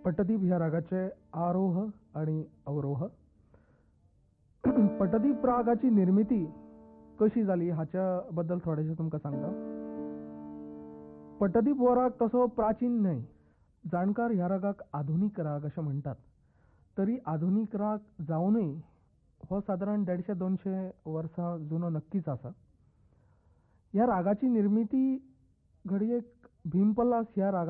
पट्टदीप ह्या रागाचे आरोह आणि अवरोह. पट्टदीप रागाची निर्मिती कशी जाली हाच्या बद्दल थोडेशें तुमकां सांगता. पट्टदीप हो राग तसो प्राचीन न्हय. जाणकार ह्या रागाक आधुनीक राग अशें म्हणटात. तरी आधुनीक राग जावनूय हो सादारण 150-200 वर्सां जुनो नक्कीच आसा. ह्या रागाची निर्मिती घडये भीमपल्लास ह्या रागा